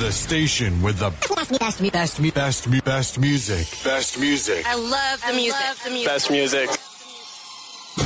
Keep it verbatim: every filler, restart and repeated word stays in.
The station with the best, best, best, best, best music. Best music. I love the music. I love the music. Best music.